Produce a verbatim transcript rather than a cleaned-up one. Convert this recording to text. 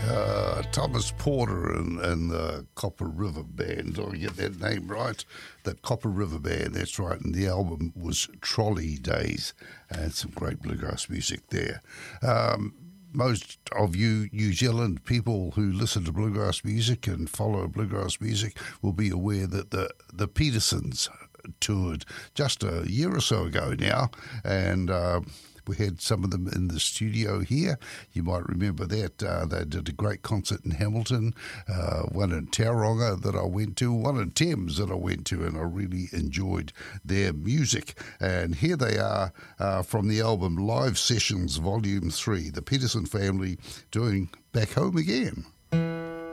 Uh, Thomas Porter and, and the Copper River Band. Did I get that name right? That Copper River Band, that's right. And the album was Trolley Days. And some great bluegrass music there. Um, most of you New Zealand people who listen to bluegrass music and follow bluegrass music will be aware that the, the Petersons toured just a year or so ago now. And... Uh, We had some of them in the studio here. You might remember that. Uh, they did a great concert in Hamilton, uh, one in Tauranga that I went to, one in Thames that I went to, and I really enjoyed their music. And here they are uh, from the album Live Sessions Volume three, the Peterson family doing Back Home Again.